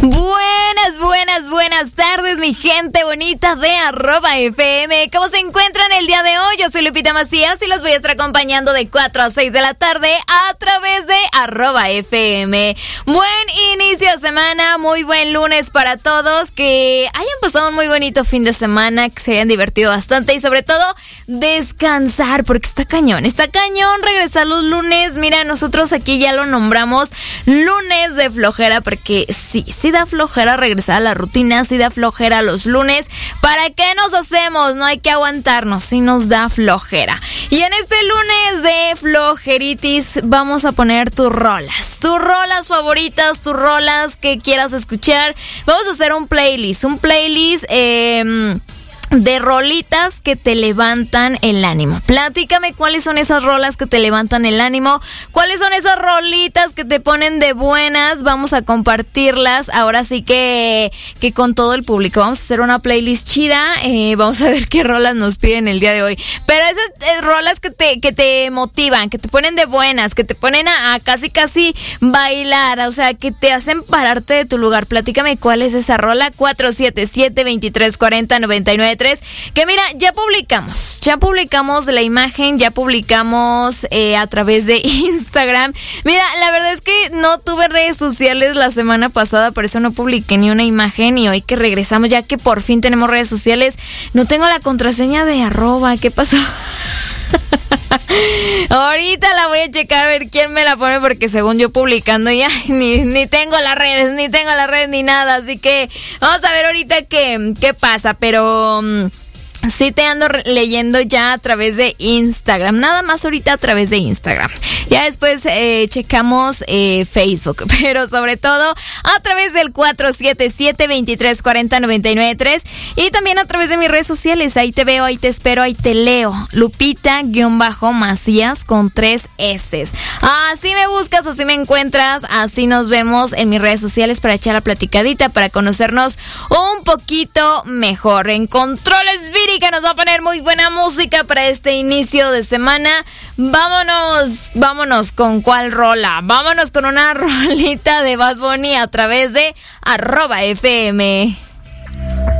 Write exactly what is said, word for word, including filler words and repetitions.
Buenas, buenas, buenas tardes, mi gente bonita de arroba F M. ¿Cómo se encuentran el día de hoy? Yo soy Lupita Macías y los voy a estar acompañando de cuatro a seis de la tarde a través de arroba F M. Buen inicio de semana, muy buen lunes para todos, que hayan pasado un muy bonito fin de semana, que se hayan divertido bastante y sobre todo descansar, porque está cañón, está cañón regresar los lunes. Mira, nosotros aquí ya lo nombramos lunes de flojera, porque sí, sí da flojera regresar a la rutina, sí da flojera los lunes. ¿Para qué nos hacemos? No hay que aguantarnos, sí nos da flojera. Y en este lunes de flojeritis vamos a poner tus rolas, tus rolas favoritas, tus rolas que quieras escuchar. Vamos a hacer un playlist, un playlist eh... de rolitas que te levantan el ánimo. Platícame cuáles son esas rolas que te levantan el ánimo, cuáles son esas rolitas que te ponen de buenas. Vamos a compartirlas ahora sí que, que con todo el público. Vamos a hacer una playlist chida, eh, vamos a ver qué rolas nos piden el día de hoy. Pero esas eh, rolas que te, que te motivan, que te ponen de buenas, que te ponen a, a casi casi bailar, o sea, que te hacen pararte de tu lugar. Platícame cuál es esa rola. Cuatro siete siete, veintitrés cuarenta, noventa y nueve tres. Que mira, ya publicamos, ya publicamos la imagen, ya publicamos eh, a través de Instagram. Mira, la verdad es que no tuve redes sociales la semana pasada, por eso no publiqué ni una imagen, y hoy que regresamos, ya que por fin tenemos redes sociales, no tengo la contraseña de arroba. ¿Qué pasó? Ahorita la voy a checar a ver quién me la pone, porque según yo publicando ya ni, ni tengo las redes, ni tengo las redes ni nada, así que vamos a ver ahorita qué, qué pasa, pero um, sí te ando leyendo ya a través de Instagram, nada más ahorita a través de Instagram. Ya después eh, checamos eh, Facebook, pero sobre todo a través del cuatro siete siete, veintitrés cuarenta, noventa y nueve tres, y también a través de mis redes sociales. Ahí te veo, ahí te espero, ahí te leo. Lupita-Macías con tres S. Así me buscas, así me encuentras, así nos vemos en mis redes sociales para echar la platicadita, para conocernos un poquito mejor. En Controles Viri, que nos va a poner muy buena música para este inicio de semana. Vámonos, vámonos con cuál rola. Vámonos con una rolita de Bad Bunny a través de arroba F M.